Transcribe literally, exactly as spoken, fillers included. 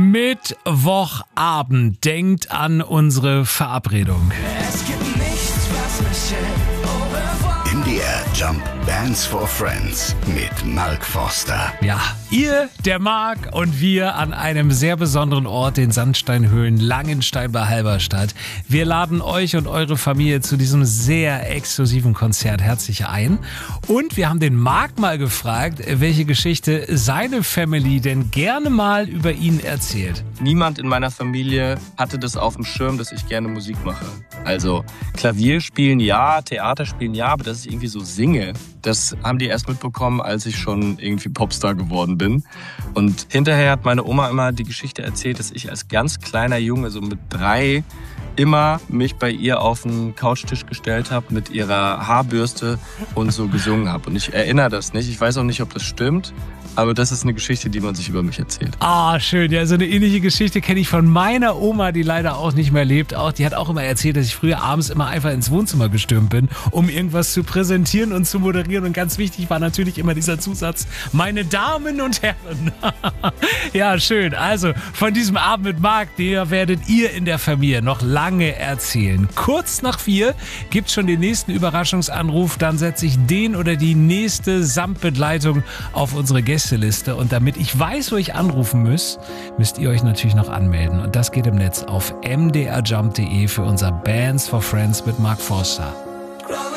Mittwochabend. Denkt an unsere Verabredung. Es gibt nichts, was mich hält. M D R Jump Bands for Friends mit Mark Forster. Ja, ihr, der Marc und wir an einem sehr besonderen Ort, den Sandsteinhöhen Langenstein bei Halberstadt. Wir laden euch und eure Familie zu diesem sehr exklusiven Konzert herzlich ein. Und wir haben den Marc mal gefragt, welche Geschichte seine Family denn gerne mal über ihn erzählt. Niemand in meiner Familie hatte das auf dem Schirm, dass ich gerne Musik mache. Also Klavier spielen ja, Theater spielen ja, aber dass ich irgendwie so singe, das haben die erst mitbekommen, als ich schon irgendwie Popstar geworden bin. Und hinterher hat meine Oma immer die Geschichte erzählt, dass ich als ganz kleiner Junge, so mit drei, immer mich bei ihr auf den Couchtisch gestellt habe mit ihrer Haarbürste und so gesungen habe. Und ich erinnere das nicht. Ich weiß auch nicht, ob das stimmt. Aber das ist eine Geschichte, die man sich über mich erzählt. Ah, schön. Ja, so eine ähnliche Geschichte kenne ich von meiner Oma, die leider auch nicht mehr lebt. Auch, die hat auch immer erzählt, dass ich früher abends immer einfach ins Wohnzimmer gestürmt bin, um irgendwas zu präsentieren und zu moderieren. Und ganz wichtig war natürlich immer dieser Zusatz, meine Damen und Herren. Ja, schön. Also von diesem Abend mit Marc, der werdet ihr in der Familie noch lange erzählen. Kurz nach vier gibt's schon den nächsten Überraschungsanruf. Dann setze ich den oder die nächste Samtbegleitung auf unsere Gäste. Liste. Und damit ich weiß, wo ich anrufen muss, müsst ihr euch natürlich noch anmelden. Und das geht im Netz auf m d r jump punkt d e für unser Bands for Friends mit Mark Forster.